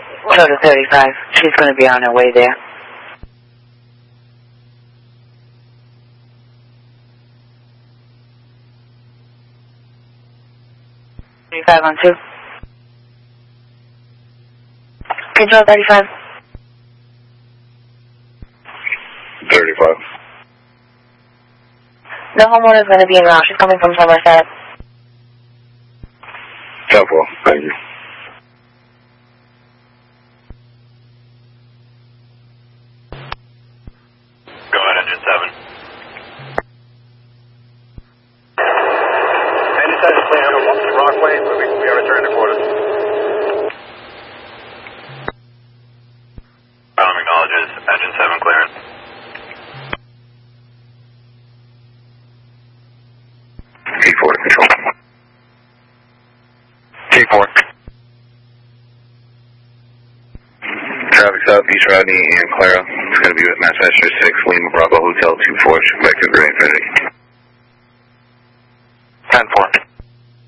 Go to 35. She's going to be on her way there. 35 on 2. Control 35. 35. The homeowner is going to be in route. She's coming from Somerset. 10-4, thank you. Go ahead, engine 7. Engine 7 is clear on Rockaway. We are returning to quarters. Acknowledges engine 7 clearance. T4 to control. T4. Traffic southeast Rodney and Clara. It's going to be with Matchmaster 6, Lima Bravo Hotel 24, back to Grand Infinity. 10-4.